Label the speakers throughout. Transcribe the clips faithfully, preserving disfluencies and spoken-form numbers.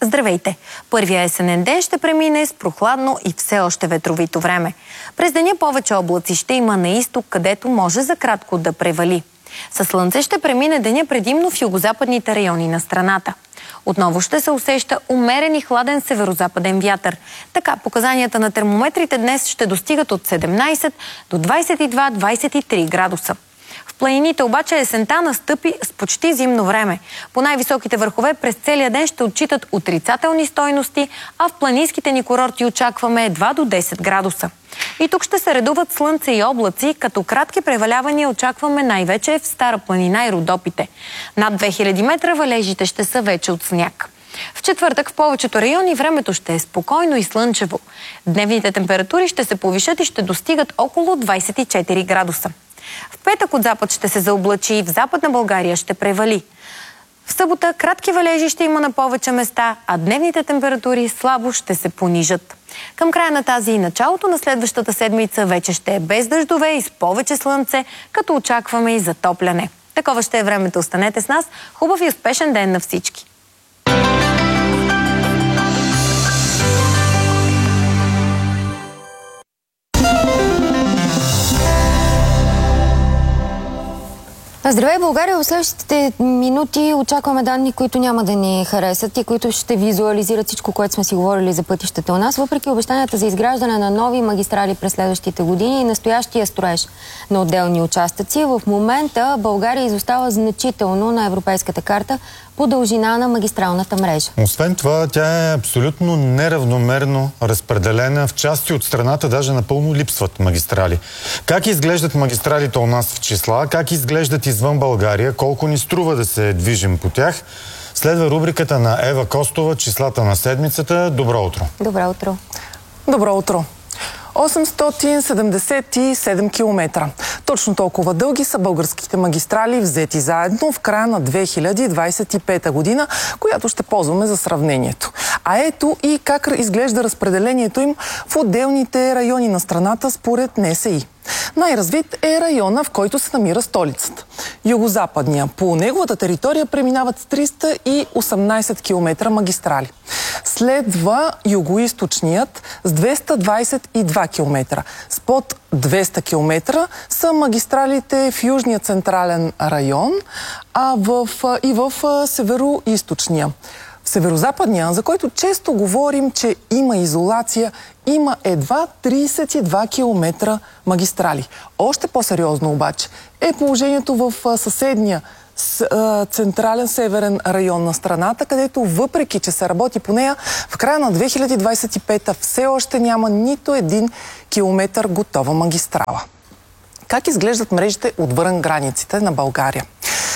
Speaker 1: Здравейте! Първия есенен ден ще премине с прохладно и все още ветровито време. През деня повече облаци ще има на изток, където може за кратко да превали. Със слънце ще премине деня предимно в югозападните райони на страната. Отново ще се усеща умерен и хладен северозападен вятър. Така, показанията на термометрите днес ще достигат от седемнайсет до двайсет и два до двайсет и три градуса. В планините обаче есента настъпи с почти зимно време. По най-високите върхове през целия ден ще отчитат отрицателни стойности, а в планинските ни курорти очакваме едва до десет градуса. И тук ще се редуват слънце и облаци, като кратки превалявания очакваме най-вече в Стара планина и Родопите. Над две хиляди метра валежите ще са вече от сняг. В четвъртък в повечето райони времето ще е спокойно и слънчево. Дневните температури ще се повишат и ще достигат около двайсет и четири градуса. В петък от запад ще се заоблачи и в Западна България ще превали. В събота кратки валежи ще има на повече места, а дневните температури слабо ще се понижат. Към края на тази и началото на следващата седмица вече ще е без дъждове и с повече слънце, като очакваме и затопляне. Такова ще е времето. Останете с нас. Хубав и успешен ден на всички!
Speaker 2: Здравей, България! В следващите минути очакваме данни, които няма да ни харесат и които ще визуализират всичко, което сме си говорили за пътищата у нас. Въпреки обещанията за изграждане на нови магистрали през следващите години и настоящия строеж на отделни участъци, в момента България изостава значително на европейската карта по дължина на магистралната мрежа.
Speaker 3: Освен това, тя е абсолютно неравномерно разпределена. В части от страната даже напълно липсват магистрали. Как изглеждат магистралите у нас в числа? Как изглеждат извън България? Колко ни струва да се движим по тях? Следва рубриката на Ева Костова, числата на седмицата. Добро утро!
Speaker 2: Добро утро!
Speaker 4: Добро утро! осемстотин седемдесет и седем километра. Точно толкова дълги са българските магистрали, взети заедно в края на две хиляди двайсет и пета година, която ще ползваме за сравнението. А ето и как изглежда разпределението им в отделните райони на страната според Н С И. Най-развит е района, в който се намира столицата. Югозападния. По неговата територия преминават триста и осемнайсет километра магистрали. Следва югоизточният с двеста двайсет и два километра. С под двеста километра са магистралите в Южния централен район, а в, и в североизточния. В северозападния, за който често говорим, че има изолация, има едва трийсет и два километра магистрали. Още по-сериозно обаче е положението в съседния централен северен район на страната, където въпреки, че се работи по нея, в края на две хиляди двайсет и пета все още няма нито един километър готова магистрала. Как изглеждат мрежите отвън границите на България?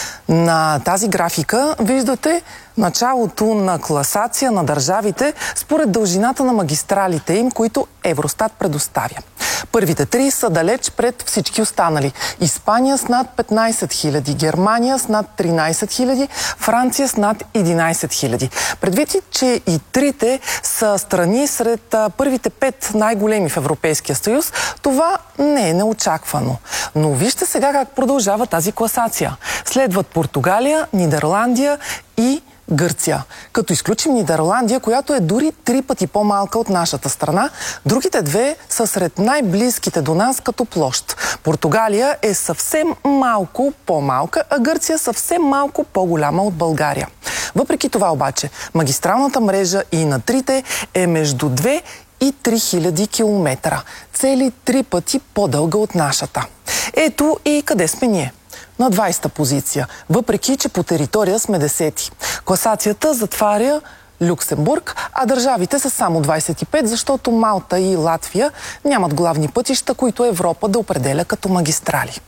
Speaker 4: На тази графика виждате началото на класация на държавите според дължината на магистралите им, които Евростат предоставя. Първите три са далеч пред всички останали. Испания с над петнайсет хиляди, Германия с над тринайсет хиляди, Франция с над единайсет хиляди. Предвид, че и трите са страни сред първите пет най-големи в Европейския съюз, това не е неочаквано. Но вижте сега как продължава тази класация. Следват Португалия, Нидерландия и Гърция. Като изключим Нидерландия, която е дори три пъти по-малка от нашата страна, другите две са сред най-близките до нас като площ. Португалия е съвсем малко по-малка, а Гърция съвсем малко по-голяма от България. Въпреки това обаче, магистралната мрежа и на трите е между две и три хиляди километра. Цели три пъти по-дълга от нашата. Ето и къде сме ние. На двайсета позиция, въпреки че по територия сме десети. Класацията затваря Люксембург, а държавите са само двайсет и пет, защото Малта и Латвия нямат главни пътища, които Европа да определя като магистрали.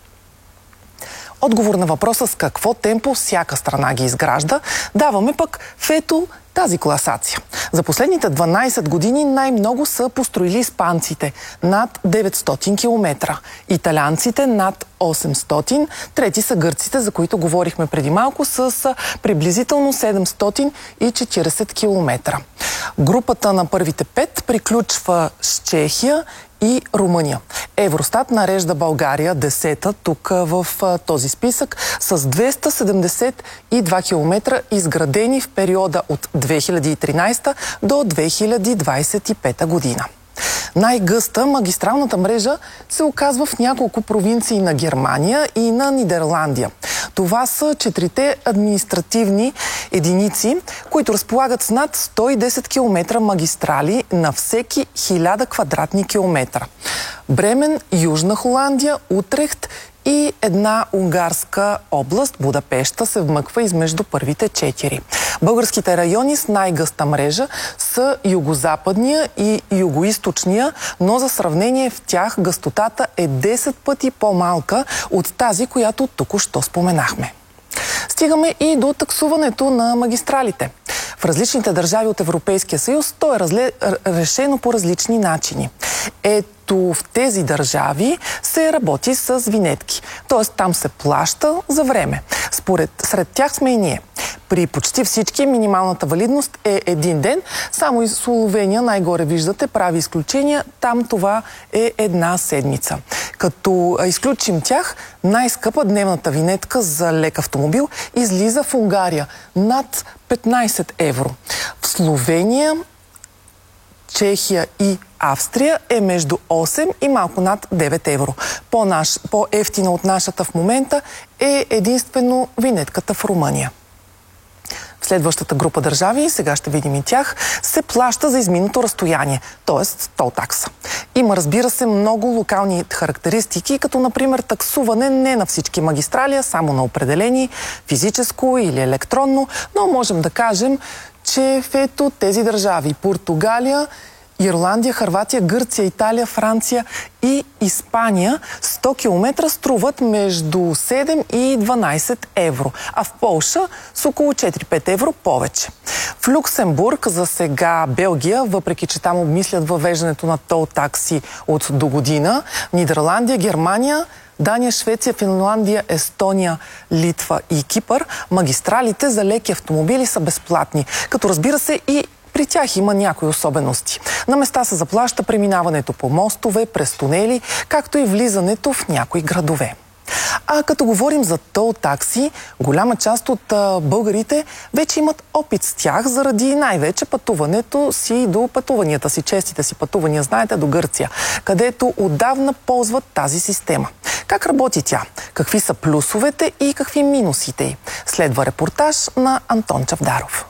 Speaker 4: Отговор на въпроса с какво темпо всяка страна ги изгражда, даваме пък в ето тази класация. За последните дванайсет години най-много са построили испанците – над деветстотин километра, италианците – над осемстотин, трети са гърците, за които говорихме преди малко, с приблизително седемстотин и четирийсет километра. Групата на първите пет приключва с Чехия и Румъния. Евростат нарежда България десета тук в този списък с двеста седемдесет и два километра, изградени в периода от две хиляди и тринадесета до две хиляди двадесет и пета година. Най-гъста магистралната мрежа се оказва в няколко провинции на Германия и на Нидерландия. Това са четирите административни единици, които разполагат с над сто и десет километра магистрали на всеки хиляда квадратни километра. Бремен, Южна Холандия, Утрехт и една унгарска област, Будапешта, се вмъква измежду първите четири. Българските райони с най-гъста мрежа са югозападния и югоизточния, но за сравнение в тях гъстотата е десет пъти по-малка от тази, която току-що споменахме. Стигаме и до таксуването на магистралите. В различните държави от Европейския съюз то е разле... решено по различни начини. Ето в тези държави се работи с винетки. Т.е. там се плаща за време. Според, сред тях сме и ние. При почти всички минималната валидност е един ден. Само и Словения, най-горе виждате, прави изключения. Там това е една седмица. Като изключим тях, най-скъпа дневната винетка за лек автомобил излиза в Унгария над петнадесет евро. В Словения, Чехия и Австрия е между осем и малко над девет евро. По-наш, по-ефтина от нашата в момента е единствено винетката в Румъния. В следващата група държави, сега ще видим и тях, се плаща за изминато разстояние, т.е. тол такса. Има, разбира се, много локални характеристики, като например таксуване не на всички магистрали, а само на определени, физическо или електронно, но можем да кажем, че в ето тези държави – Португалия, Ирландия, Хърватия, Гърция, Италия, Франция и Испания сто километра струват между седем и дванадесет евро, а в Полша с около четири-пет евро повече. В Люксембург, за сега Белгия, въпреки че там обмислят въвеждането на тол такси от до година, Нидерландия, Германия, Дания, Швеция, Финландия, Естония, Литва и Кипър, магистралите за леки автомобили са безплатни, като разбира се и при тях има някои особености. На места се заплаща преминаването по мостове, през тунели, както и влизането в някои градове. А като говорим за тол такси, голяма част от а, българите вече имат опит с тях заради най-вече пътуването си до пътуванията си, честите си пътувания, знаете, до Гърция, където отдавна ползват тази система. Как работи тя? Какви са плюсовете и какви минусите й? Следва репортаж на Антон Чавдаров.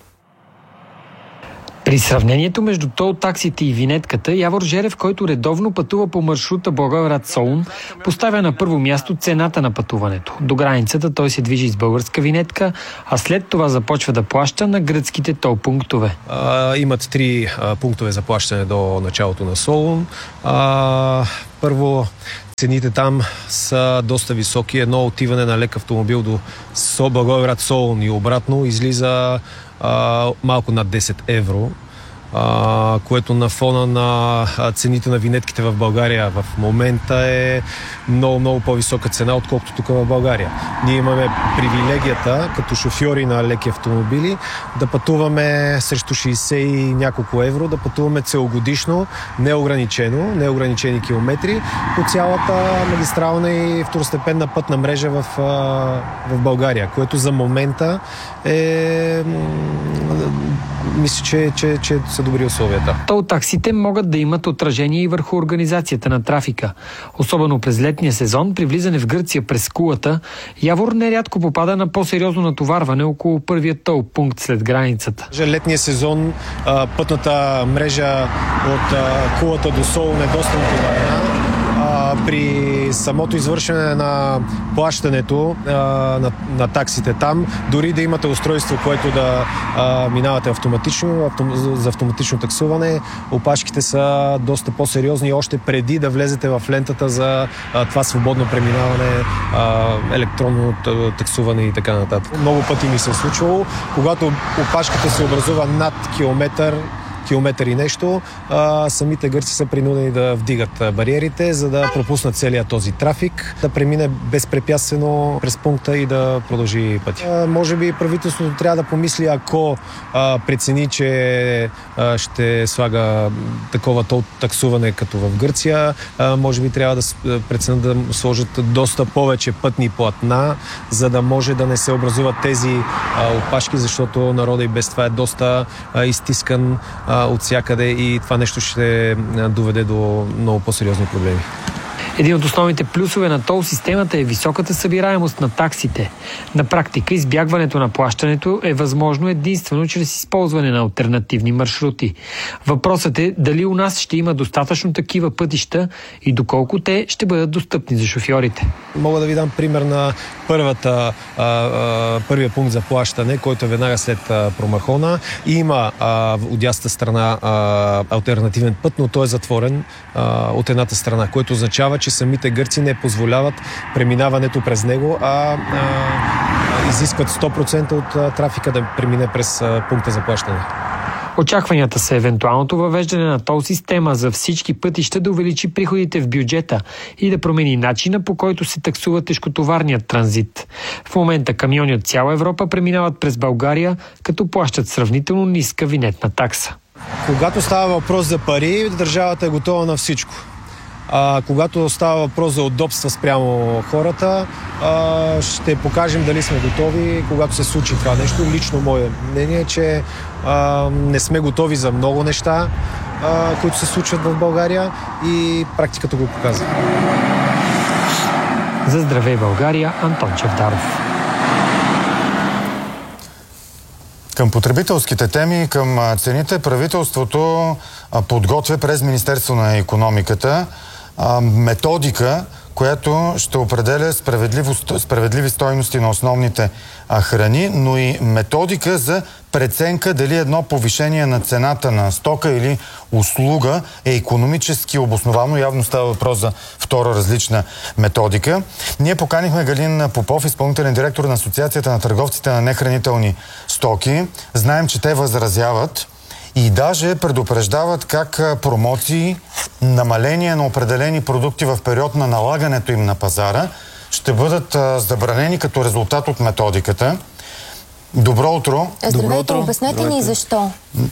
Speaker 5: При сравнението между тол таксите и винетката, Явор Жерев, който редовно пътува по маршрута Благоевград-Солун, поставя на първо място цената на пътуването. До границата той се движи с българска винетка, а след това започва да плаща на гръцките тол пунктове.
Speaker 6: А, имат три а, пунктове за плащане до началото на Солун. А, първо, цените там са доста високи. Едно отиване на лек автомобил до Благоевград-Солун и обратно излиза а, малко над десет евро, а, което на фона на цените на винетките в България в момента е много, много по-висока цена, отколкото тук в България. Ние имаме привилегията, като шофьори на леки автомобили, да пътуваме срещу шейсет и няколко евро, да пътуваме целогодишно, неограничено, неограничени километри по цялата магистрална и второстепенна пътна мрежа в, в България, което за момента е... мисля, че, че, че са добри условията.
Speaker 5: Тол таксите могат да имат отражение и върху организацията на трафика. Особено през летния сезон, при влизане в Гърция през Кулата, Явор нерядко попада на по-сериозно натоварване около първия тол пункт след границата.
Speaker 6: Летния сезон пътната мрежа от Кулата до Солун е доста натоварена. При самото извършване на плащането а, на, на таксите там, дори да имате устройство, което да а, минавате автоматично, автом, за автоматично таксуване, опашките са доста по-сериозни още преди да влезете в лентата за а, това свободно преминаване, а, електронно таксуване и така нататък. Много пъти ми се е случвало, когато опашката се образува над километър, километър и нещо, а, самите гърци са принудени да вдигат бариерите, за да пропуснат целият този трафик, да премине безпрепятствено през пункта и да продължи пътя. А, може би правителството трябва да помисли, ако а, прецени, че а, ще слага такова тол таксуване като в Гърция, а, може би трябва да преценят да сложат доста повече пътни платна, за да може да не се образуват тези а, опашки, защото народа и без това е доста а, изтискан а, от всякъде и това нещо ще доведе до много по-сериозни проблеми.
Speaker 5: Един от основните плюсове на тол системата е високата събираемост на таксите. На практика избягването на плащането е възможно единствено чрез използване на алтернативни маршрути. Въпросът е дали у нас ще има достатъчно такива пътища и доколко те ще бъдат достъпни за шофьорите.
Speaker 6: Мога да ви дам пример на първата, а, а, първия пункт за плащане, който е веднага след а, Промахона. Има а, от дясната страна а, алтернативен път, но той е затворен а, от едната страна, което означава, че самите гърци не позволяват преминаването през него, а, а, а изискват сто процента от а, трафика да премине през а, пункта за плащане.
Speaker 5: Очакванията са евентуалното въвеждане на тол система за всички пътища да увеличи приходите в бюджета и да промени начина, по който се таксува тежкотоварният транзит. В момента камиони от цяла Европа преминават през България, като плащат сравнително ниска винетна такса.
Speaker 6: Когато става въпрос за пари, държавата е готова на всичко. А, когато става въпрос за удобства спрямо хората, а, ще покажем дали сме готови, когато се случи това нещо. Лично мое мнение е, че а, не сме готови за много неща, а, които се случват в България и практиката го показва.
Speaker 5: За Здравей България, Антон Чавдаров.
Speaker 3: Към потребителските теми, към цените, правителството подготвя през Министерство на икономиката методика, която ще определя справедливи стойности на основните храни, но и методика за преценка дали едно повишение на цената на стока или услуга е икономически обосновано. Явно става въпрос за втора различна методика. Ние поканихме Галин Попов, изпълнителен директор на Асоциацията на търговците на нехранителни стоки. Знаем, че те възразяват и даже предупреждават как промоции, намаление на определени продукти в период на налагането им на пазара ще бъдат а, забранени като резултат от методиката. Добро утро!
Speaker 2: Здравейте,
Speaker 3: Добро утро.
Speaker 2: Обяснете Здравейте. ни защо.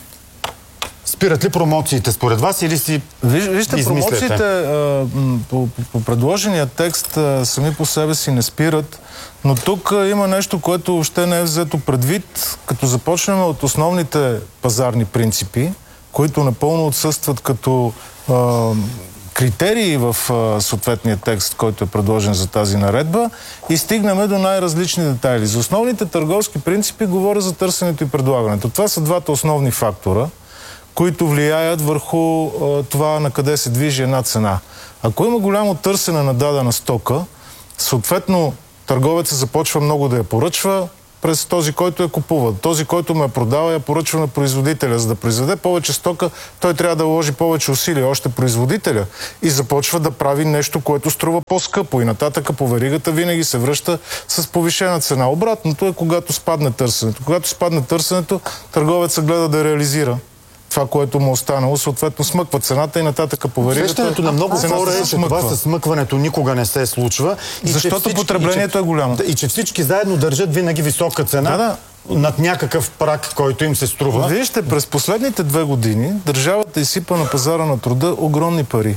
Speaker 3: Спират ли промоциите според вас или си
Speaker 7: Виж, Вижте,
Speaker 3: измисляте?
Speaker 7: промоциите а, по, по, по предложения текст а, сами по себе си не спират, но тук а, има нещо, което въобще не е взето предвид, като започнем от основните пазарни принципи, които напълно отсъстват като а, критерии в а, съответния текст, който е предложен за тази наредба, и стигнаме до най-различни детайли. За основните търговски принципи говоря за търсенето и предлагането. Това са двата основни фактора, които влияят върху а, това на къде се движи една цена. Ако има голямо търсене на дадена стока, съответно търговецът започва много да я поръчва през този, който я купува. Този, който ме продава, я поръчва на производителя. За да произведе повече стока, той трябва да вложи повече усилия, още производителя, и започва да прави нещо, което струва по-скъпо. И нататък по веригата винаги се връща с повишена цена. Обратното е, когато спадне търсенето. Когато спадне търсенето, търговецът гледа да реализира това, което му останало, съответно смъква цената и нататък по веригата.
Speaker 3: Усещането на много хора е, че това със смъкването никога не се случва. И
Speaker 7: защото всички, потреблението
Speaker 3: и че,
Speaker 7: е голямо.
Speaker 3: И че всички заедно държат винаги висока цена да, да. над някакъв праг, който им се струва.
Speaker 7: Вижте, през последните две години държавата изсипа на пазара на труда огромни пари.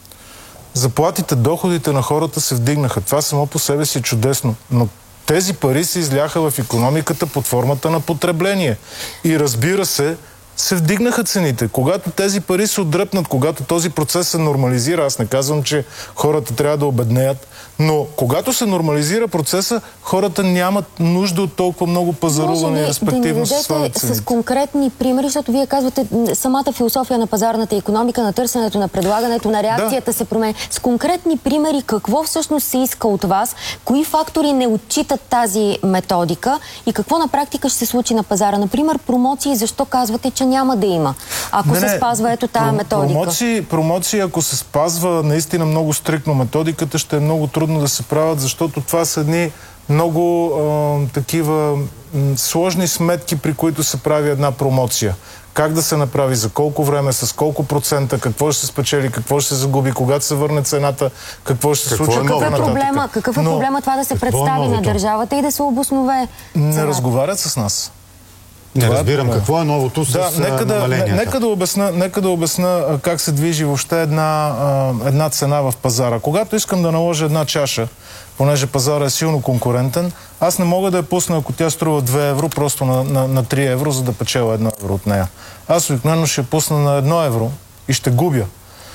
Speaker 7: Заплатите, доходите на хората се вдигнаха. Това само по себе си е чудесно. Но тези пари се изляха в икономиката под формата на потребление. И разбира се, се вдигнаха цените. Когато тези пари се отдръпнат, когато този процес се нормализира, аз не казвам, че хората трябва да обеднеят, но когато се нормализира процеса, хората нямат нужда от толкова много пазаруване и респективно се свалят цените.
Speaker 2: С конкретни примери, защото вие казвате самата философия на пазарната икономика, на търсенето, на предлагането, на реакцията да. се променя. С конкретни примери, какво всъщност се иска от вас, кои фактори не отчитат тази методика и какво на практика ще се случи на пазара? Например, промоции, защо казвате, че няма да има, ако не, се спазва ето тая методика?
Speaker 7: Промоции, промоции, ако се спазва наистина много стриктно методиката, ще е много трудно да се правят, защото това са едни много а, такива м, сложни сметки, при които се прави една промоция. Как да се направи, за колко време, с колко процента, какво ще се спечели, какво ще се загуби, когато се върне цената, какво ще се
Speaker 3: Какво
Speaker 7: случи.
Speaker 3: е
Speaker 2: Какъв е
Speaker 3: новото?
Speaker 2: проблема, какъв е
Speaker 7: Но-
Speaker 2: проблема това да се
Speaker 3: Какво е
Speaker 2: представи на
Speaker 3: новото?
Speaker 2: държавата и да се обоснове
Speaker 7: Не
Speaker 2: цената?
Speaker 7: разговарят с нас.
Speaker 3: Не
Speaker 7: Това е
Speaker 3: разбирам
Speaker 7: проблема.
Speaker 3: какво е новото с
Speaker 7: Да, нека да, не-
Speaker 3: намаленията.
Speaker 7: нека да обясна, нека да обясна а, как се движи въобще една, а, една цена в пазара. Когато искам да наложа една чаша, понеже пазара е силно конкурентен, аз не мога да я пусна, ако тя струва две евро, просто на, на, на три евро, за да печеля едно евро от нея. Аз обикновено ще я пусна на едно евро и ще губя.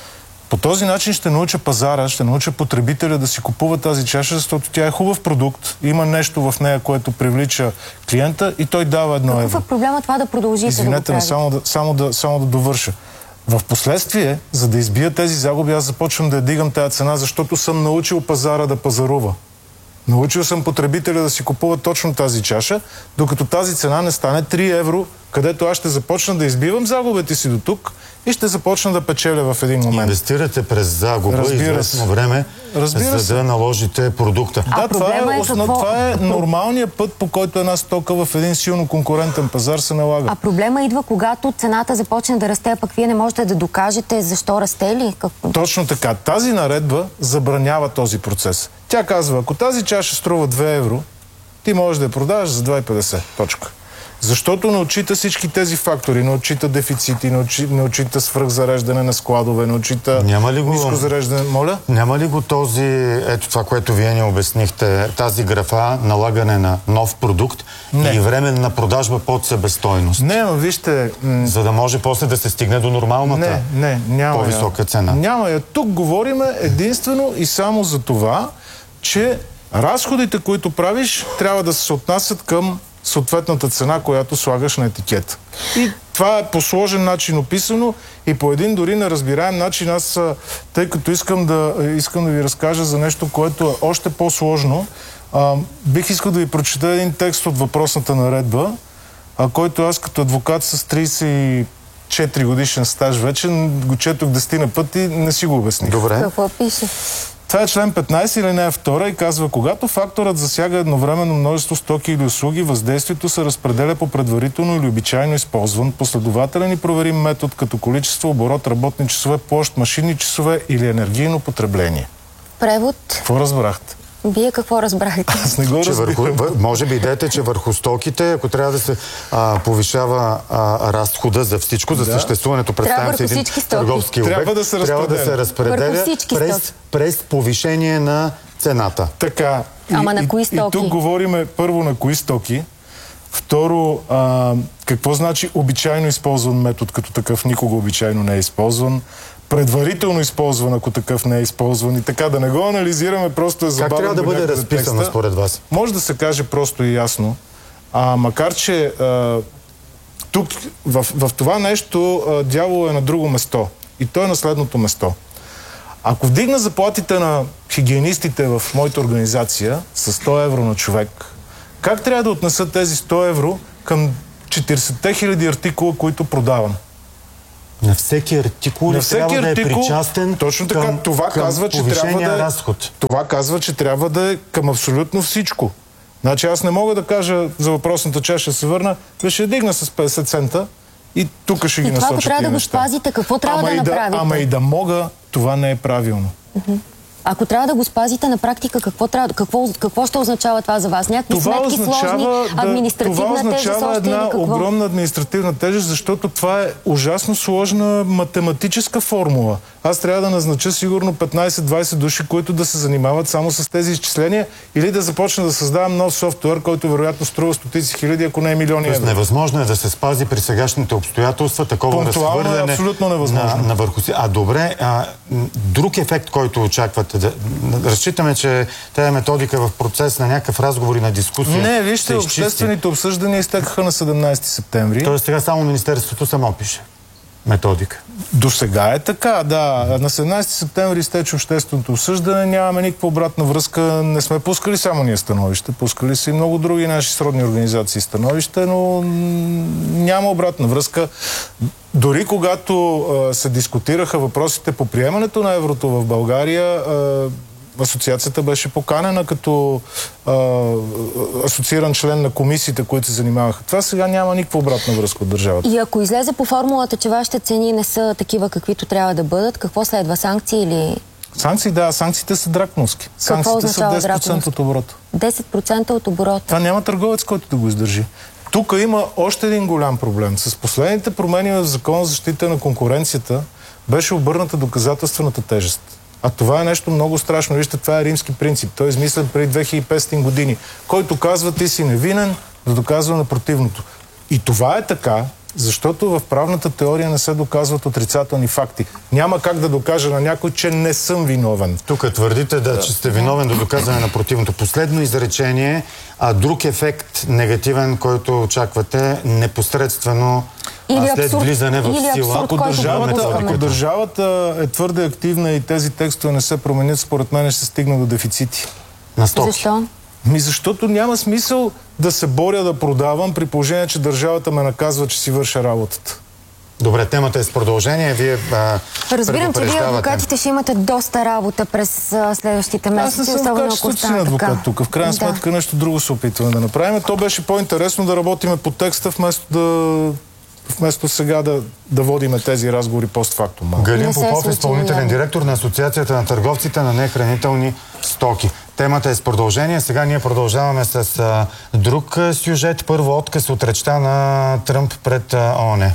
Speaker 7: По този начин ще науча пазара, ще науча потребителя да си купува тази чаша, защото тя е хубав продукт, има нещо в нея, което привлича клиента и той дава едно
Speaker 2: Какъв
Speaker 7: евро.
Speaker 2: е проблема това да продължите
Speaker 7: Извинете
Speaker 2: да го
Speaker 7: ме,
Speaker 2: правите?
Speaker 7: само да, само, да, само да довърша. В последствие, за да избия тези загуби, аз започвам да я дигам тази цена, защото съм научил пазара да пазарува. Научил съм потребителя да си купува точно тази чаша, докато тази цена не стане три евро, където аз ще започна да избивам загубите си до тук и ще започна да печеля в един момент.
Speaker 3: Инвестирате през загуба
Speaker 7: Разбира се.
Speaker 3: известно време,
Speaker 7: Разбира
Speaker 3: за
Speaker 7: се.
Speaker 3: да наложите продукта.
Speaker 2: А
Speaker 7: Да, това
Speaker 2: проблема
Speaker 7: е,
Speaker 2: е
Speaker 7: основ...
Speaker 2: какво-
Speaker 7: това е нормалният път, по който една стока в един силно конкурентен пазар се налага.
Speaker 2: А проблема идва, когато цената започне да расте, а пък вие не можете да докажете защо расте ли? Как...
Speaker 7: Точно така. Тази наредба забранява този процес. Тя казва, ако тази чаша струва две евро, ти можеш да я продаваш за два и петдесет. Точка. Защото не отчита всички тези фактори. Не отчита дефицити, не отчита, не отчита свръхзареждане на складове, не отчита
Speaker 3: Няма ли го-
Speaker 7: ниско зареждане. Моля?
Speaker 3: Няма ли го този, ето това, което вие ни обяснихте, тази графа, налагане на нов продукт
Speaker 7: Не.
Speaker 3: и временна продажба под себестойност?
Speaker 7: Не, но вижте... м-
Speaker 3: За да може после да се стигне до нормалната
Speaker 7: Не, не, няма
Speaker 3: по-висока
Speaker 7: я.
Speaker 3: цена.
Speaker 7: Няма я. Тук говориме единствено и само за това, че разходите, които правиш, трябва да се отнасят към съответната цена, която слагаш на етикет. И това е по сложен начин описано и по един дори неразбираем начин. Аз, а, тъй като искам да, искам да ви разкажа за нещо, което е още по-сложно, а, бих искал да ви прочета един текст от въпросната наредба, а, който аз като адвокат с трийсет и четири годишен стаж вече го четох десетина пъти и не си го обясних.
Speaker 3: Добре.
Speaker 2: Какво пише?
Speaker 7: Това е член петнайсет или не втора и казва, когато факторът засяга едновременно множество стоки или услуги, въздействието се разпределя по предварително или обичайно използван, последователен и проверим метод като количество, оборот, работни часове, площ, машинни часове или енергийно потребление.
Speaker 2: Превод?
Speaker 7: Какво разбрахте?
Speaker 2: Вие какво разбрахте?
Speaker 7: Аз не го
Speaker 3: Че върху,
Speaker 7: разбирам.
Speaker 3: въ- може би идеята е, че върху стоките, ако трябва да се а, повишава а, разхода за всичко, за съществуването, представям
Speaker 2: върху
Speaker 3: се един
Speaker 2: всички стоки.
Speaker 3: търговски обект,
Speaker 7: Трябва да се
Speaker 3: трябва да се
Speaker 7: разпределя.
Speaker 3: разпределя
Speaker 2: Върху всички
Speaker 3: през,
Speaker 2: стоки.
Speaker 3: през повишение на цената.
Speaker 7: Така.
Speaker 2: Ама
Speaker 7: и,
Speaker 2: на
Speaker 7: и-
Speaker 2: кои
Speaker 7: И
Speaker 2: стоки?
Speaker 7: тук говориме първо на кои стоки. Второ, а, какво значи обичайно използван метод, като такъв никога обичайно не е използван. Предварително използван, ако такъв не е използван. И така, да не го анализираме, просто е забавно.
Speaker 3: Как трябва да
Speaker 7: до
Speaker 3: бъде
Speaker 7: някъде
Speaker 3: разписано
Speaker 7: текста.
Speaker 3: според вас?
Speaker 7: Може да се каже просто и ясно. А, макар, че а, тук в, в това нещо а, дявол е на друго место. И то е на следното место. Ако вдигна заплатите на хигиенистите в моята организация с сто евро на човек, как трябва да отнесат тези сто евро към четирийсетте хиляди артикула, които продавам?
Speaker 3: На всеки артикул
Speaker 7: На
Speaker 3: ли
Speaker 7: всеки
Speaker 3: трябва да е
Speaker 7: артикул,
Speaker 3: причастен
Speaker 7: точно така,
Speaker 3: към,
Speaker 7: това
Speaker 3: към
Speaker 7: казва, че трябва
Speaker 3: повишения
Speaker 7: да е,
Speaker 3: разход?
Speaker 7: това казва, че трябва да е към абсолютно всичко. Значи аз не мога да кажа за въпросната чаша, се върна, бе ще дигна с петдесет цента и тук ще ги
Speaker 2: И това, ако
Speaker 7: насоча
Speaker 2: трябва
Speaker 7: тия
Speaker 2: да го
Speaker 7: неща.
Speaker 2: спазите, какво трябва
Speaker 7: ама
Speaker 2: да
Speaker 7: и
Speaker 2: направите?
Speaker 7: Ама и да мога, това не е правилно.
Speaker 2: Ако трябва да го спазите на практика, какво, трябва, какво, какво ще означава това за вас? Някакви
Speaker 7: Това
Speaker 2: сметки сложни,
Speaker 7: означава, да,
Speaker 2: административна
Speaker 7: това
Speaker 2: тежест
Speaker 7: означава
Speaker 2: още
Speaker 7: една
Speaker 2: или какво?
Speaker 7: огромна административна тежест, защото това е ужасно сложна математическа формула. Аз трябва да назнача сигурно петнайсет-двайсет души, които да се занимават само с тези изчисления или да започна да създавам нов софтуер, който вероятно струва стотици хиляди, ако не е милиони
Speaker 3: Тоест,
Speaker 7: евро.
Speaker 3: невъзможно е да се спази при сегашните обстоятелства такова
Speaker 7: Пунктуално е
Speaker 3: разхвърляне
Speaker 7: абсолютно невъзможно.
Speaker 3: на, на върху си. А добре, а, м, друг ефект, който очаквате, да, разчитаме, че тази методика в процес на някакъв разговор и на дискусия
Speaker 7: Не,
Speaker 3: се
Speaker 7: вижте,
Speaker 3: изчисти.
Speaker 7: обществените обсъждания изтекаха на седемнайсети септември.
Speaker 3: Тоест сега само Министерството само пише методика.
Speaker 7: До сега е така, да. На седемнайсети септември изтече общественото обсъждане, нямаме никаква обратна връзка, не сме пускали само ние становище, пускали са и много други наши сродни организации становище, но м, няма обратна връзка. Дори когато а, се дискутираха въпросите по приемането на еврото в България, а, асоциацията беше поканена като а, асоцииран член на комисиите, които се занимаваха. Това сега няма никаква обратна връзка от държавата.
Speaker 2: И ако излезе по формулата, че вашите цени не са такива, каквито трябва да бъдат, какво следва? Санкции или...
Speaker 7: Санкции, да, санкциите са драконовски. Санкциите са десет процента от оборота.
Speaker 2: десет процента от оборота.
Speaker 7: Това няма търговец, който да го издържи. Тук има още един голям проблем. С последните промени в Закона за защита на конкуренцията беше обърната доказателствената тежест. А това е нещо много страшно. Вижте, това е римски принцип. Той е измислен преди две хиляди и петстотин години, който казва, ти си невинен, да доказва на противното. И това е така, защото в правната теория не се доказват отрицателни факти. Няма как да докажа на някой, че не съм виновен.
Speaker 3: Тук твърдите, да, че сте виновен до доказване на противното. Последно изречение, а друг ефект негативен, който очаквате непосредствено
Speaker 2: или
Speaker 3: след
Speaker 2: абсурд,
Speaker 3: влизане в
Speaker 2: или
Speaker 3: сила.
Speaker 2: Абсурд,
Speaker 7: ако, държавата, ако държавата е твърде активна и тези текстове не се променят, според мен ще се стигне до дефицити.
Speaker 3: На стоки.
Speaker 2: Защо?
Speaker 7: Ми защото няма смисъл да се боря да продавам, при положение, че държавата ме наказва, че си върша работата.
Speaker 3: Добре, темата е с продължение. Вие а,
Speaker 2: разбирам, че вие адвокатите ще имате доста работа през а, следващите месеци.
Speaker 7: Аз не съм в качеството си на адвокат тук. В крайна сметка да. нещо друго се опитваме да направим. То беше по-интересно да работиме по текста, вместо да вместо сега да, да водиме тези разговори постфактум.
Speaker 3: Галин Попов, изпълнителен директор на Асоциацията на търговците на нехранителни стоки. Темата е с продължение. Сега ние продължаваме с а, друг а, сюжет. Първо отказ от речта на Тръмп пред ООН.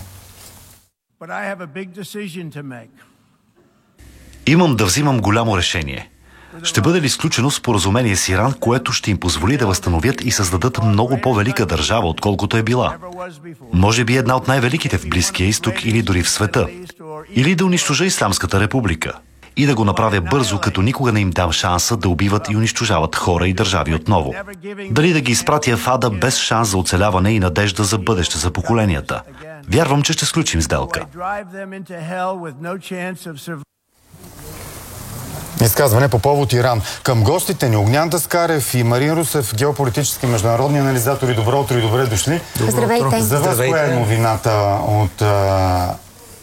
Speaker 8: Имам да взимам голямо решение. Ще бъде ли изключено споразумение с Иран, което ще им позволи да възстановят и създадат много по-велика държава, отколкото е била? Може би една от най-великите в Близкия изток или дори в света. Или да унищожа Исламската република. И да го направя бързо, като никога не им дам шанса да убиват и унищожават хора и държави отново. Дали да ги изпратя в ада без шанс за оцеляване и надежда за бъдеще за поколенията. Вярвам, че ще сключим сделка.
Speaker 3: Изказване по повод Иран. Към гостите ни Огнян Даскарев и Марин Русев, геополитически международни анализатори. Добро утро и добре дошли.
Speaker 2: Здравейте.
Speaker 3: За вас коя е новината от... А...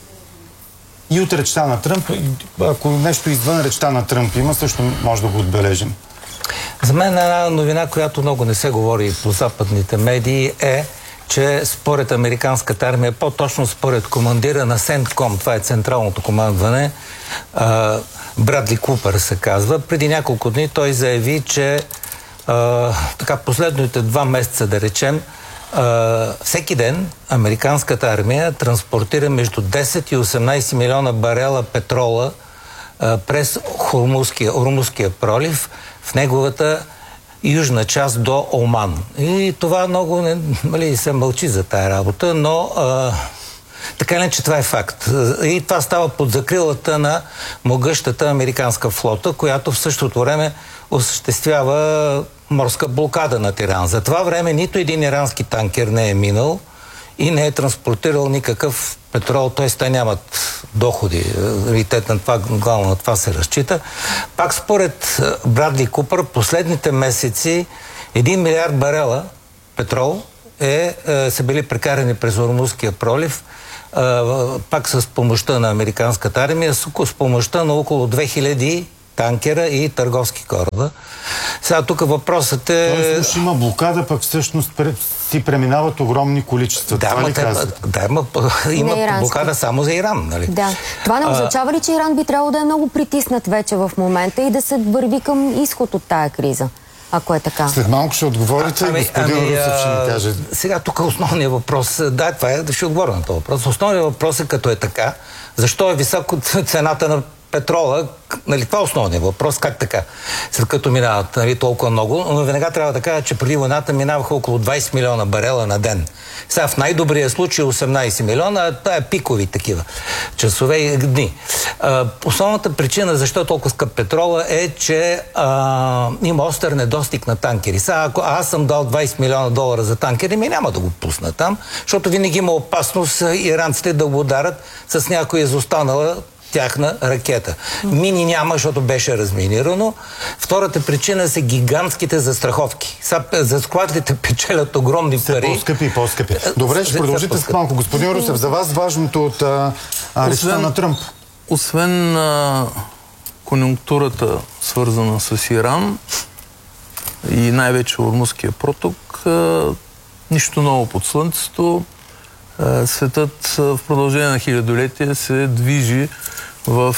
Speaker 3: и от речта на Тръмп? Ако нещо извън речта на Тръмп има, също може да го отбележим.
Speaker 9: За мен една новина, която много не се говори по западните медии, е, че според американската армия, по-точно според командира на Сентком, това е централното командване, Брадли Купър се казва, преди няколко дни той заяви, че а, така последните два месеца, да речем, а, всеки ден американската армия транспортира между десет и осемнайсет милиона барела петрола а, през Хормузския, Ормузския пролив в неговата южна част до Оман. И това много не, нали, се мълчи за тая работа, но а, така не, че това е факт. И това става под закрилата на могъщата американска флота, която в същото време осъществява морска блокада на Иран. За това време нито един ирански танкер не е минал и не е транспортирал никакъв петрол, т.е. те нямат доходи. Те на това, главно на това се разчита. Пак според Брадли Купър, последните месеци един милиард барела петрол е, е, са били прекарани през Ормузския пролив, е, пак с помощта на американската армия, с, с помощта на около две хиляди танкера и търговски кораба. Сега тук въпросът е...
Speaker 3: Тоест, има блокада, пък всъщност си преминават огромни количества.
Speaker 9: Да,
Speaker 3: това ли
Speaker 9: те, да, има, има блокада само за Иран, нали?
Speaker 2: Да. Това не означава ли, че Иран би трябвало да е много притиснат вече в момента и да се върви към изход от тая криза? Ако е така.
Speaker 3: След малко ще отговорите, а, ами, господин ами, Русев ще ни каже.
Speaker 9: Сега тук основният въпрос, да, това е, да ще отговоря на този въпрос. Основният въпрос е, като е така, защо е високо цената на петрола, нали, това е основният въпрос, как така? След като минават, нали, толкова много, но веднага трябва да кажа, че преди войната минаваха около двайсет милиона барела на ден. Сега в най-добрия случай осемнайсет милиона, а това е пикови такива часове и дни. А, основната причина защо е толкова скъп петрола е, че а, има остър недостиг на танкери. Сега, ако аз съм дал двайсет милиона долара за танкери, ми няма да го пусна там, защото винаги има опасност иранците да го ударят с някоя изостанала тяхна ракета. Мини няма, защото беше разминирано. Втората причина са гигантските застраховки. За складите печелят огромни пари.
Speaker 3: Все по-скъпи и по-скъпи. Добре, ще продължите с малко. Господин Русев, за вас важното от а, речта на Тръмп?
Speaker 10: Освен а, конюнктурата, свързана с Иран и най-вече Ормузския проток, нищо ново под слънцето. Светът в продължение на хилядолетия се движи в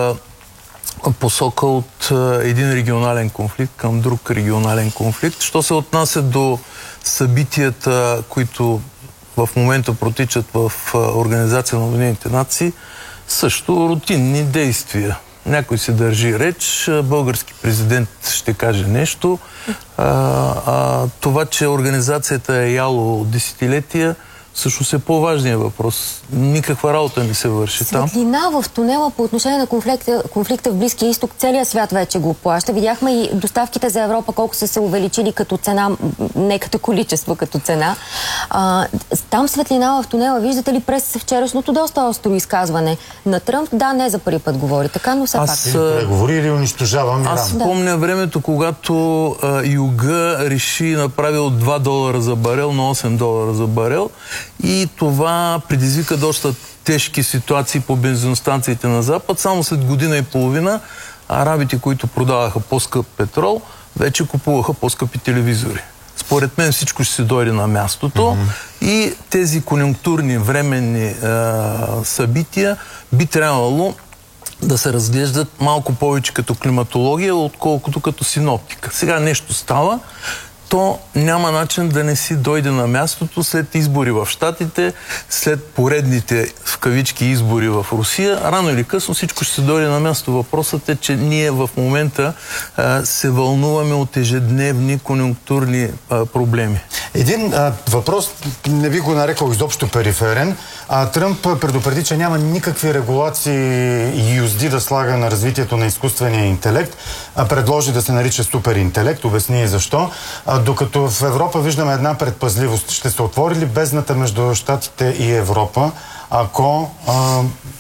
Speaker 10: посока от един регионален конфликт към друг регионален конфликт. Що се отнася до събитията, които в момента протичат в Организация на Обединените нации, също рутинни действия. Някой се държи реч, български президент ще каже нещо. А, а, това, че организацията е яло десетилетия, всъщност е по-важният въпрос. Никаква работа не се върши там.
Speaker 2: Светлина в тунела по отношение на конфликта, конфликта в Близкия изток, целият свят вече го плаща. Видяхме и доставките за Европа колко са се увеличили като цена, не като количество, като цена. А, там светлина в тунела, виждате ли през вчерашното доста остро изказване на Тръмп? Да, не за първи път говори така, но все пак.
Speaker 3: Аз преговори или унищожавам Иран.
Speaker 10: Аз помня времето, когато а, Юга реши направи от два долара за барел на осем долара за барел. И това предизвика доста тежки ситуации по бензиностанциите на Запад. Само след година и половина арабите, които продаваха по-скъп петрол, вече купуваха по-скъпи телевизори. Според мен всичко ще се дойде на мястото mm-hmm. и тези конюнктурни, временни е, събития би трябвало да се разглеждат малко повече като климатология, отколкото като синоптика. Сега нещо става, то няма начин да не си дойде на мястото след избори в Щатите, след поредните в кавички избори в Русия. Рано или късно всичко ще се дойде на място. Въпросът е, че ние в момента а, се вълнуваме от ежедневни конюнктурни а, проблеми.
Speaker 3: Един а, въпрос, не би го нарекал изобщо периферен. А, Тръмп предупреди, че няма никакви регулации и юзди да слага на развитието на изкуствения интелект. А, предложи да се нарича суперинтелект. Обясни и защо. А, докато в Европа виждаме една предпазливост. Ще се отвори ли бездната между Щатите и Европа, ако а,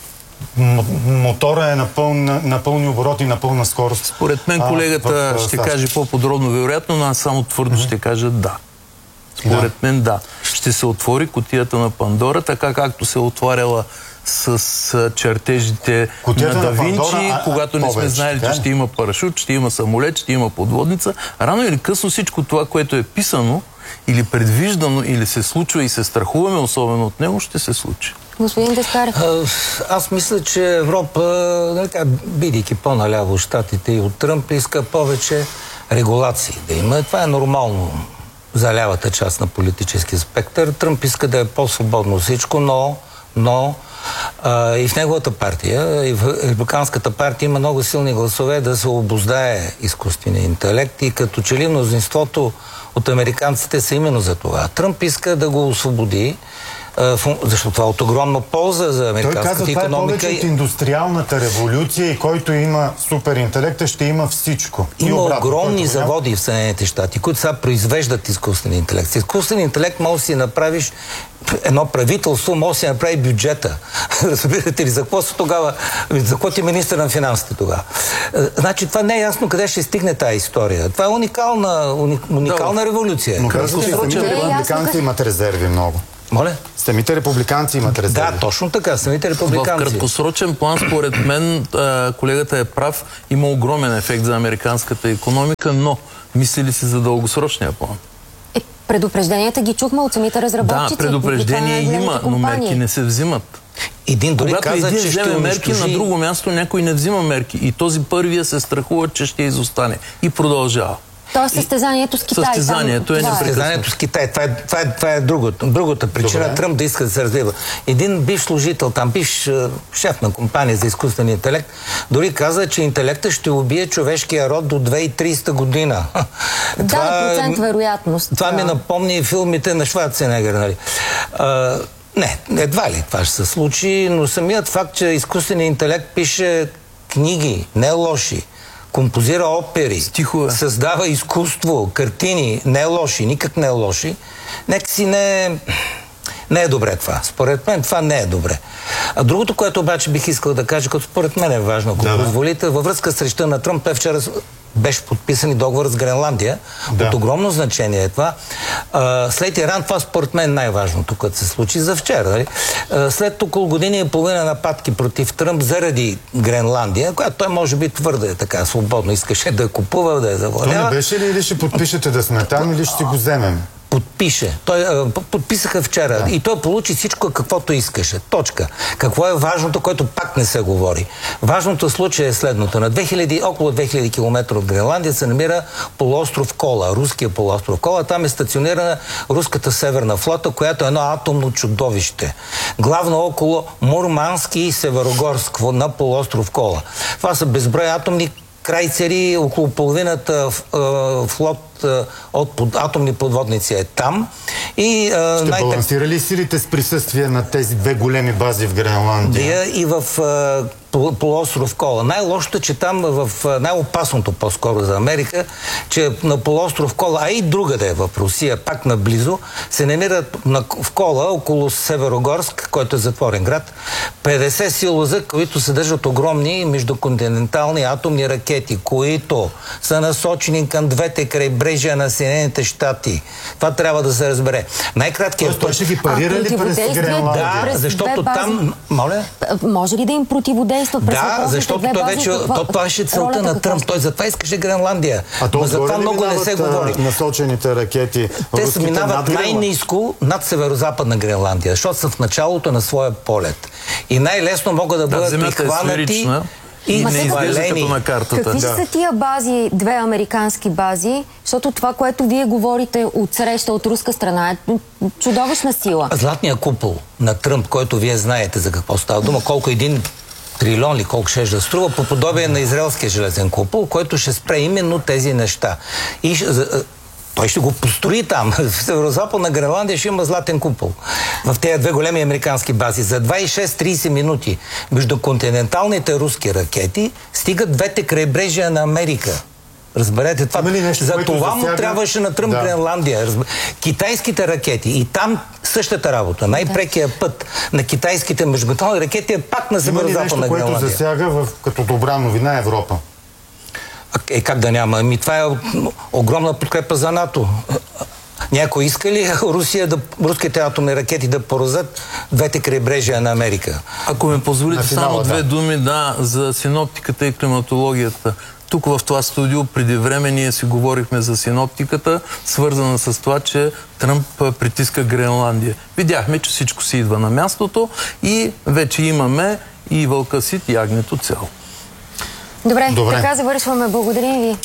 Speaker 3: мотора е на, пълна, на пълни обороти и на пълна скорост?
Speaker 10: Според мен колегата а, в, в, ще каже по-подробно, вероятно, но аз само твърдо mm-hmm. ще кажа да. Според да. мен да. Ще се отвори кутията на Пандора, така както се отваряла с чертежите кутията на Да Винчи, а, когато не сме знаели, че ще има парашут, ще има самолет, ще има подводница. Рано или късно всичко това, което е писано или предвиждано, или се случва и се страхуваме особено от него, ще се случи.
Speaker 2: Господин Деспарев.
Speaker 9: Аз мисля, че Европа, бидейки по-наляво от Щатите и от Тръмп, иска повече регулации да има. Това е нормално за лявата част на политическия спектър. Тръмп иска да е по-свободно всичко, но, но а, и в неговата партия, и в републиканската партия има много силни гласове да се обуздае изкуствения интелект и като че ли мнозинството от американците са именно за това. Тръмп иска да го освободи, защото това е от огромна полза за американската икономика.
Speaker 3: Той каза, това е повече от индустриалната революция и който има суперинтелекта, ще има всичко.
Speaker 9: Има обратно, огромни заводи в Съединените щати, които сега произвеждат изкуствен интелект. С изкуствен интелект може да си направиш едно правителство, може да си направи бюджета. Разбирате ли, за какво са тогава, за какво ти е министър на финансите тогава? Значи това не е ясно къде ще стигне тази история. Това е уникална, уникална да, революция.
Speaker 3: Но казвате, самите републиканци имат резерви много.
Speaker 9: Моля?
Speaker 3: Самите републиканци имат резерви.
Speaker 9: Да, точно така. Самите републиканци.
Speaker 10: В краткосрочен план, според мен, колегата е прав. Има огромен ефект за американската икономика, но мисли ли се за дългосрочния план?
Speaker 2: Е, предупрежденията ги чухме от самите разработчици.
Speaker 10: Да, предупреждения има, но мерки не се взимат.
Speaker 9: Един дори
Speaker 10: Когато
Speaker 9: каза,
Speaker 10: един
Speaker 9: че
Speaker 10: вземе
Speaker 9: ще
Speaker 10: мерки,
Speaker 9: унищожи...
Speaker 10: на друго място някой не взима мерки. И този първия се страхува, че ще изостане. И продължава.
Speaker 2: Тоест състезанието с Китай.
Speaker 10: Състезанието
Speaker 2: там,
Speaker 10: е непрекъснато.
Speaker 9: Състезанието с Китай. Това е, това е, това е другото, другата причина. Добре. Тръмп да иска да се развива. Един бивш служител, там бивш шеф на компания за изкуствен интелект, дори каза, че интелектът ще убие човешкия род до две хиляди и тридесета година.
Speaker 2: Да, това, процент вероятност.
Speaker 9: Това да. ми напомни филмите на Шварценегер, нали? А, не, едва ли това ще се случи, но самият факт, че изкуственият интелект пише книги, не лоши, композира опери,
Speaker 10: стихове,
Speaker 9: създава изкуство, картини, не лоши, никак не лоши. Нека си не... Не е добре това. Според мен това не е добре. А другото, което обаче бих искал да кажа, като според мен е важно, ако да, позволите, във връзка с речта на Тръмп, той вчера беше подписан и договор с Гренландия. Да. От огромно значение е това. А, след Иран, това според мен най-важното, което се случи за вчера. Дали? А, след около година и половина нападки против Тръмп заради Гренландия, която той може би твърде така свободно искаше да купува, да я завладява.
Speaker 3: То не беше ли или ще подпишете да сме там, или ще го вземем?
Speaker 9: Подпише. Той а, подписаха вчера. Да. И той получи всичко, каквото искаше. Точка. Какво е важното, което пак не се говори? Важното случай е следното. На две хиляди, около две хиляди километра от Гренландия се намира полуостров Кола, руския полуостров Кола. Там е стационирана руската северна флота, която е едно атомно чудовище. Главно около Мурмански и Северогорск на полуостров Кола. Това са безброй атомни крайцери, около половината флот от под, атомни подводници е там. И, а,
Speaker 3: ще най- балансира ли силите с присъствие на тези две големи бази в Гренландия?
Speaker 9: И в а, полуостров Кола. Най-лошото е, че там в най-опасното по-скоро за Америка, че на полуостров Кола, а и другаде в Русия, пак наблизо, се намират на, в Кола, около Северогорск, който е затворен град, петдесет силоза, които съдържат огромни междуконтинентални атомни ракети, които са насочени към двете крайбрежия на Съединените щати. Това трябва да се разбере. Най-краткият...
Speaker 3: Той ще ги парира ли през Гренландия?
Speaker 9: Да, защото там... Моля?
Speaker 2: Може ли да им противодейства?
Speaker 9: Да, защото той вече, то, това беше целта на Тръмп. Той затова искаше Гренландия.
Speaker 3: А то
Speaker 9: за това много не се говори.
Speaker 3: Насочените ракети.
Speaker 9: Те се минават най-ниско над северо-западна Гренландия, защото са в началото на своя полет. И най-лесно могат да бъдат
Speaker 10: да,
Speaker 9: прихванати и
Speaker 10: не изглежда като на картата.
Speaker 2: Какви да. са тия бази, две американски бази? Защото това, което вие говорите от среща от руска страна, е чудовищна сила.
Speaker 9: Златният купол на Тръмп, който вие знаете за какво става дума, колко един трилион ли колко ще да струва, по подобие на израелския железен купол, който ще спре именно тези неща. И той ще го построи там. В Северо-западна Гренландия ще има златен купол. В тези две големи американски бази. За двадесет и шест до тридесет минути между континенталните руски ракети стигат двете крайбрежия на Америка. Разберете това.
Speaker 3: Нещо,
Speaker 9: за това му
Speaker 3: засяга...
Speaker 9: трябваше на Тръмп да. Гренландия. Разб... Китайските ракети. И там същата работа. Най-прекия път на китайските междуконтинентални ракети е пак на Северо-западна Гренландия.
Speaker 3: Което засяга в, като добра новина Европа?
Speaker 9: Е, как да няма? Ами това е огромна подкрепа за НАТО. Някой иска ли Русия да, руските атомни ракети да поразят двете крайбрежия на Америка?
Speaker 10: Ако ме позволите
Speaker 3: финала,
Speaker 10: само две
Speaker 3: да.
Speaker 10: думи, да, за синоптиката и климатологията. Тук в това студио преди време ние си говорихме за синоптиката, свързана с това, че Тръмп притиска Гренландия. Видяхме, че всичко си идва на мястото и вече имаме и вълка сит, и агнето цяло.
Speaker 2: Добре,
Speaker 3: Добре,
Speaker 2: така завършваме. Благодарим ви.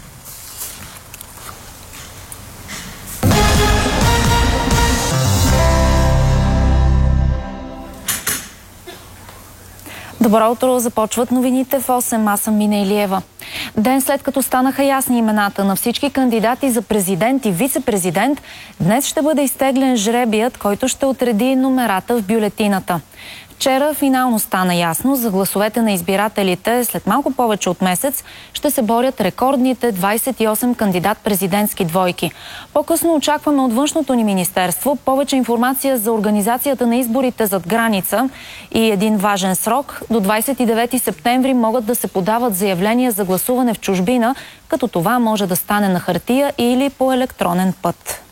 Speaker 11: Добро утро, започват новините в осем. Аз съм Мина Илиева. Ден след като станаха ясни имената на всички кандидати за президент и вице-президент, днес ще бъде изтеглен жребият, който ще отреди номерата в бюлетината. Вчера финално стана ясно, за гласовете на избирателите след малко повече от месец ще се борят рекордните двадесет и осем кандидат-президентски двойки. По-късно очакваме от външното ни министерство повече информация за организацията на изборите зад граница и един важен срок. До двадесет и девети септември могат да се подават заявления за гласуване в чужбина, като това може да стане на хартия или по електронен път.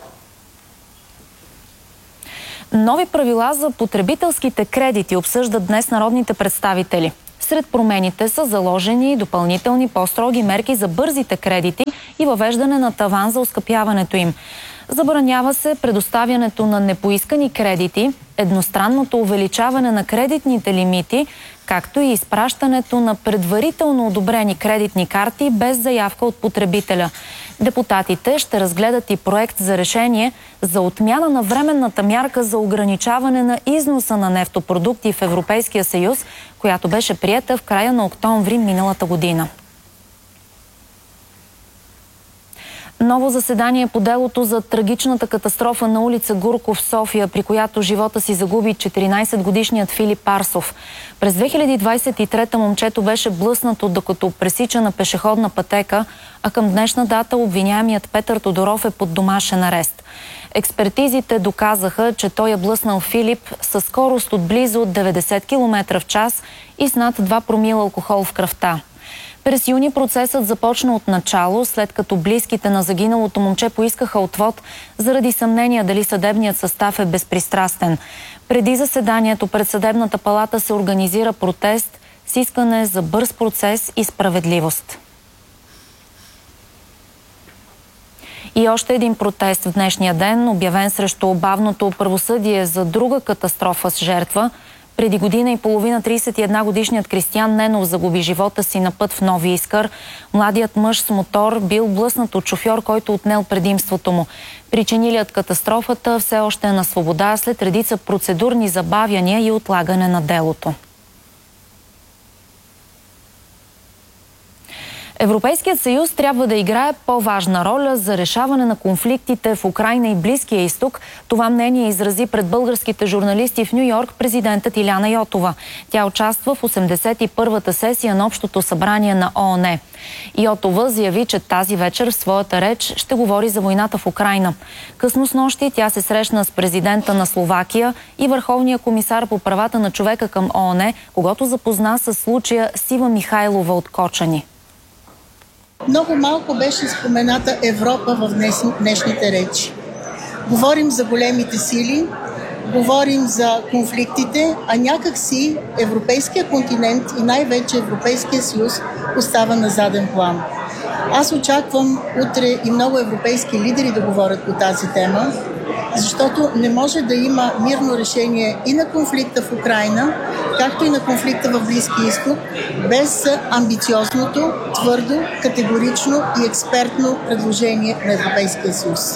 Speaker 11: Нови правила за потребителските кредити обсъждат днес народните представители. Сред промените са заложени допълнителни по-строги мерки за бързите кредити и въвеждане на таван за оскъпяването им. Забранява се предоставянето на непоискани кредити, едностранното увеличаване на кредитните лимити, както и изпращането на предварително одобрени кредитни карти без заявка от потребителя. Депутатите ще разгледат и проект за решение за отмяна на временната мярка за ограничаване на износа на нефтопродукти в Европейския съюз, която беше приета в края на октомври миналата година. Ново заседание по делото за трагичната катастрофа на улица Гурков в София, при която живота си загуби четиринайсетгодишният Филип Арсов. През две хиляди двайсет и трета момчето беше блъснато, докато пресича на пешеходна пътека, а към днешна дата обвиняемият Петър Тодоров е под домашен арест. Експертизите доказаха, че той е блъснал Филип със скорост от близо деветдесет километра в час и с над два промила алкохол в кръвта. През юни процесът започна от начало, след като близките на загиналото момче поискаха отвод заради съмнения дали съдебният състав е безпристрастен. Преди заседанието пред съдебната палата се организира протест с искане за бърз процес и справедливост. И още един протест в днешния ден, обявен срещу бавното правосъдие за друга катастрофа с жертва. Преди година и половина трийсет и една годишният Кристиян Ненов загуби живота си на път в Нови Искър. Младият мъж с мотор бил блъснат от шофьор, който отнел предимството му. Причинилият катастрофата все още е на свобода след редица процедурни забавяния и отлагане на делото. Европейският съюз трябва да играе по-важна роля за решаване на конфликтите в Украйна и Близкия изток. Това мнение изрази пред българските журналисти в Ню Йорк президентът Иляна Йотова. Тя участва в осемдесет и първата сесия на Общото събрание на ООН. Йотова заяви, че тази вечер в своята реч ще говори за войната в Украйна. Късно снощи тя се срещна с президента на Словакия и върховния комисар по правата на човека към ООН, когато запозна с случая Сива Михайлова от Кочани.
Speaker 12: Много малко беше спомената Европа в днес, днешните речи. Говорим за големите сили, говорим за конфликтите, а някак си европейския континент и най-вече Европейския съюз остава на заден план. Аз очаквам утре и много европейски лидери да говорят по тази тема, защото не може да има мирно решение и на конфликта в Украйна, както и на конфликта в Близкия изток, без амбициозното, твърдо, категорично и експертно предложение на Европейския съюз.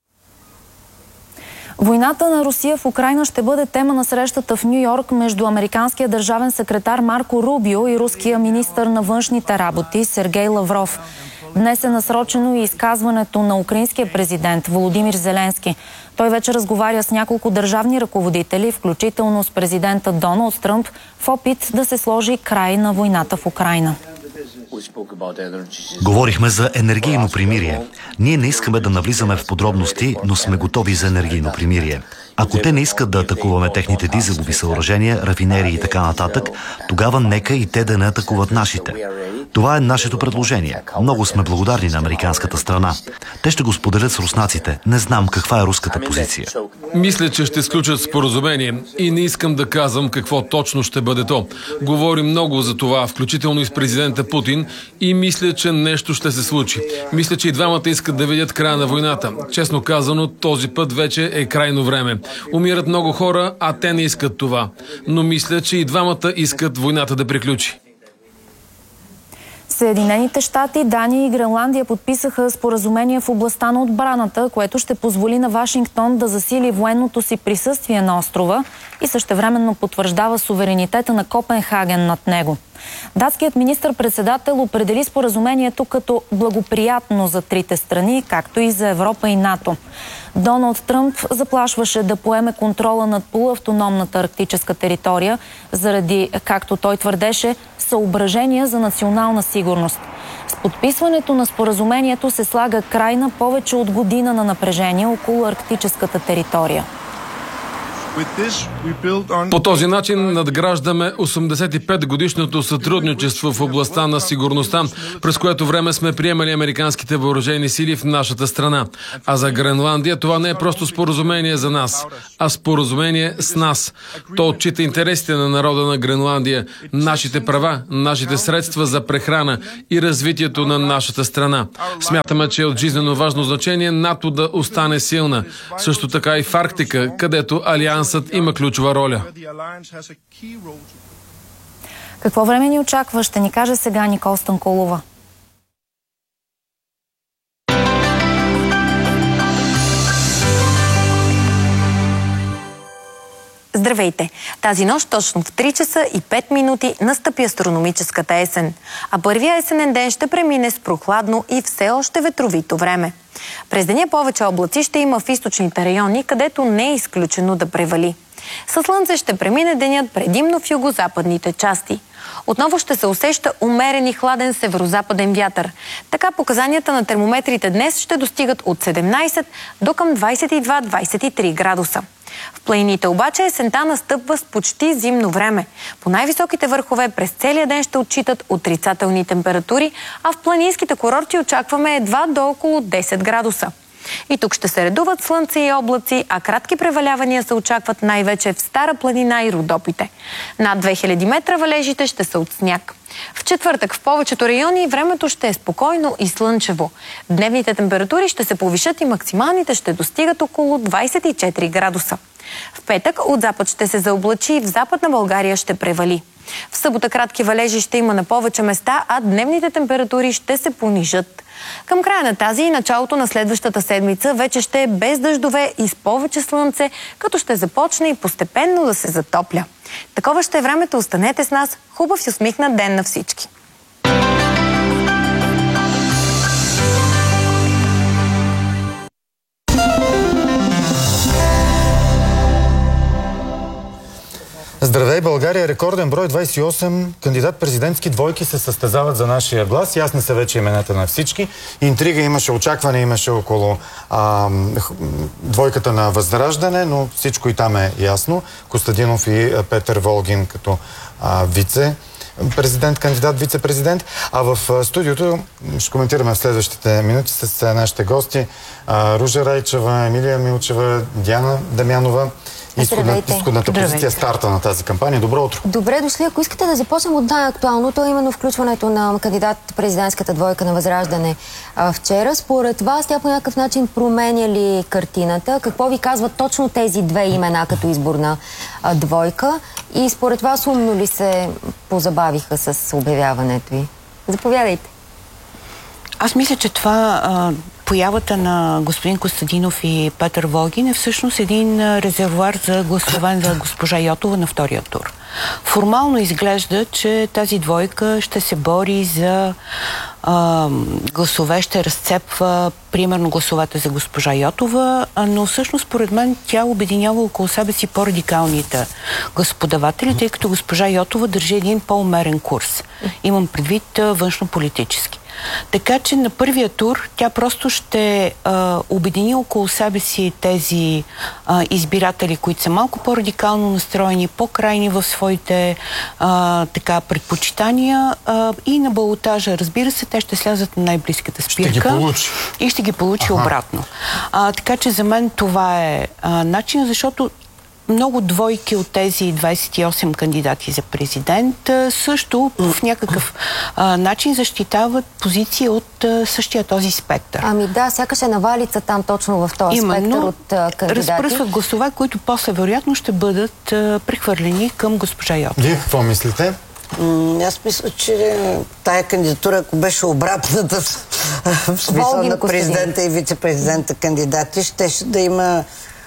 Speaker 11: Войната на Русия в Украйна ще бъде тема на срещата в Ню Йорк между американския държавен секретар Марко Рубио и руския министър на външните работи Сергей Лавров. Днес е насрочено и изказването на украинския президент Володимир Зеленски. Той вече разговаря с няколко държавни ръководители, включително с президента Доналд Тръмп, в опит да се сложи край на войната в Украйна.
Speaker 8: Говорихме за енергийно примирие. Ние не искаме да навлизаме в подробности, но сме готови за енергийно примирие. Ако те не искат да атакуваме техните дизелови съоръжения, рафинерии и така нататък, тогава нека и те да не атакуват нашите. Това е нашето предложение. Много сме благодарни на американската страна. Те ще го споделят с руснаците. Не знам каква е руската позиция.
Speaker 13: Мисля, че ще сключат споразумение и не искам да казвам какво точно ще бъде то. Говорим много за това, включително и с президента Путин, и мисля, че нещо ще се случи. Мисля, че и двамата искат да видят края на войната. Честно казано, този път вече е крайно време. Умират много хора, а те не искат това. Но мисля, че и двамата искат войната да приключи.
Speaker 11: Съединените щати, Дания и Гренландия подписаха споразумение в областта на отбраната, което ще позволи на Вашингтон да засили военното си присъствие на острова и същевременно потвърждава суверенитета на Копенхаген над него. Датският министър-председател определи споразумението като благоприятно за трите страни, както и за Европа и НАТО. Доналд Тръмп заплашваше да поеме контрола над полуавтономната арктическа територия заради, както той твърдеше, съображения за национална сигурност. С подписването на споразумението се слага край на повече от година на напрежение около арктическата територия.
Speaker 13: По този начин надграждаме осемдесет и пет годишното сътрудничество в областта на сигурността, през което време сме приемали американските въоръжени сили в нашата страна. А за Гренландия това не е просто споразумение за нас, а споразумение с нас. То отчита интересите на народа на Гренландия, нашите права, нашите средства за прехрана и развитието на нашата страна. Смятаме, че е от жизнено важно значение НАТО да остане силна. Също така и в Арктика, където Алиансът има ключова роля.
Speaker 11: Какво време ни очаква, ще ни каже сега Никол Станкулова.
Speaker 1: Здравейте! Тази нощ точно в три часа и пет минути настъпи астрономическата есен. А първия есенен ден ще премине с прохладно и все още ветровито време. През деня повече облаци ще има в източните райони, където не е изключено да превали. Със слънце ще премине денят предимно в югозападните части. Отново ще се усеща умерен и хладен северозападен вятър. Така показанията на термометрите днес ще достигат от седемнайсет до към двайсет и два - двайсет и три градуса. В планините обаче есента настъпва с почти зимно време. По най-високите върхове през целия ден ще отчитат отрицателни температури, а в планинските курорти очакваме едва до около десет градуса. И тук ще се редуват слънце и облаци, а кратки превалявания се очакват най-вече в Стара планина и Родопите. Над две хиляди метра валежите ще са от сняг. В четвъртък в повечето райони времето ще е спокойно и слънчево. Дневните температури ще се повишат и максималните ще достигат около двайсет и четири градуса. В петък от запад ще се заоблачи и в Западна България ще превали. В събота кратки валежи ще има на повече места, а дневните температури ще се понижат. Към края на тази и началото на следващата седмица вече ще е без дъждове и с повече слънце, като ще започне и постепенно да се затопля. Такова ще е времето, останете с нас. Хубав и усмихнат ден на всички!
Speaker 3: Здравей, България! Рекорден брой двайсет и осем кандидат-президентски двойки се състезават за нашия глас. Ясни са вече имената на всички. Интрига имаше, очакване имаше около а, двойката на Възраждане, но всичко и там е ясно. Костадинов и Петър Волгин като а, вице президент, кандидат вице-президент. А в студиото ще коментираме в следващите минути с нашите гости а, Ружа Райчева, Емилия Милчева, Диана Дамянова. Изходната, изходната позиция, старта на тази кампания. Добро утро!
Speaker 2: Добре дошли. Ако искате да започнем от най-актуалното, именно включването на кандидат президентската двойка на Възраждане а, вчера. Според вас тя по някакъв начин променя ли картината? Какво ви казват точно тези две имена като изборна а, двойка? И според вас умно ли се позабавиха с обявяването ви? Заповядайте.
Speaker 14: Аз мисля, че това а, появата на господин Костадинов и Петър Волгин е всъщност един резервуар за гласове за госпожа Йотова на втория тур. Формално изглежда, че тази двойка ще се бори за а, гласове, ще разцепва примерно гласовете за госпожа Йотова, но всъщност според мен тя обединява около себе си по-радикалните господаватели, тъй като госпожа Йотова държи един по-умерен курс. Имам предвид външно-политически. Така че на първия тур тя просто ще а, обедини около себе си тези а, избиратели, които са малко по-радикално настроени, по-крайни в своите а, така предпочитания а, и на балотажа. Разбира се, те ще слязат на най-близката спирка.
Speaker 3: Ще ги получи.
Speaker 14: И ще ги получи ага. обратно. А, така че за мен това е а, начин, защото много двойки от тези двайсет и осем кандидати за президент също в някакъв а, начин защитават позиции от а, същия този спектър.
Speaker 2: Ами да, сякаш е навалица там точно в този
Speaker 14: Именно,
Speaker 2: спектър от а, кандидати.
Speaker 14: Разпръсват гласове, които после вероятно ще бъдат а, прехвърлени към госпожа Йотова.
Speaker 3: Вие какво мислите?
Speaker 15: М- аз мисля, че тая кандидатура, ако беше обратната в смисъл на президента и вице-президента кандидати, ще да има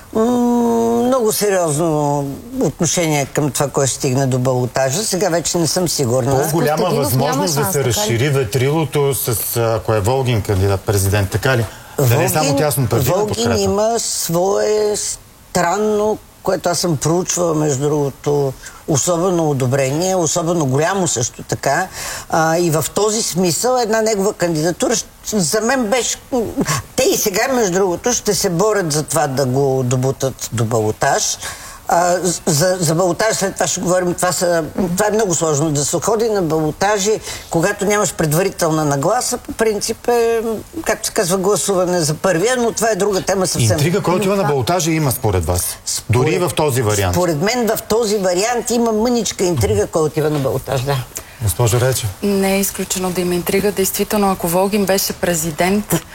Speaker 15: много сериозно отношение към това, което стигна до балотажа. Сега вече не съм сигурна.
Speaker 3: По-голяма възможност да се разшири ветрилото, с, ако е Волгин кандидат президент, така ли? Да не е само тясно партийна подкрепа.
Speaker 15: Волгин има свое странно, което аз съм проучвала, между другото, особено одобрение, особено голямо също така. А, и в този смисъл една негова кандидатура за мен беше... Те и сега, между другото, ще се борят за това да го добутат до балотаж. А, за, за балотаж след това ще говорим. Това, са, това е много сложно. Да се ходи на балотажи, когато нямаш предварителна нагласа, по принцип е, както се казва, гласуване за първия, но това е друга тема съвсем.
Speaker 3: Интрига, който има на балотажа, има според вас? Според, Дори в този вариант?
Speaker 15: Според мен в този вариант има мъничка интрига, който отива на балотаж, да.
Speaker 3: Госпожо Рече.
Speaker 16: Не е изключено да има интрига. Действително, ако Волгин беше президент,